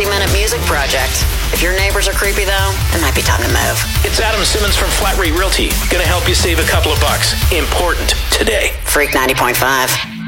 60-minute music project. If your neighbors are creepy, though, it might be time to move. It's Adam Simmons from Flat Rate Realty. Gonna help you save a couple of bucks. Important today. Freak 90.5.